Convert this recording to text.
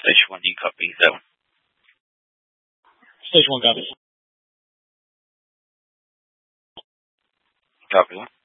Station 1, do you copy? That one. Station 1 copy. Copy 1.